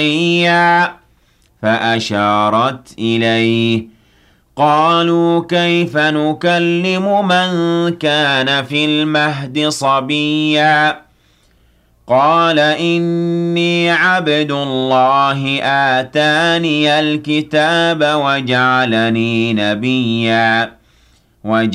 صبيا فأشارت إليه قالوا كيف نكلم من كان في المهد صبيا قال إني عبد الله آتاني الكتاب وجعلني نبيا